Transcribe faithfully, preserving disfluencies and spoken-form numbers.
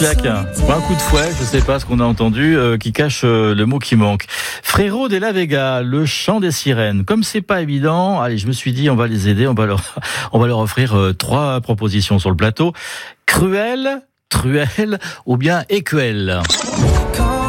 claque, ou un coup de fouet, je sais pas ce qu'on a entendu, euh, qui cache euh, le mot qui manque. Frérot de la Vega, le chant des sirènes. Comme c'est pas évident, allez, je me suis dit, on va les aider, on va leur, on va leur offrir euh, trois propositions sur le plateau. Cruel, Truel ou bien Écuelle.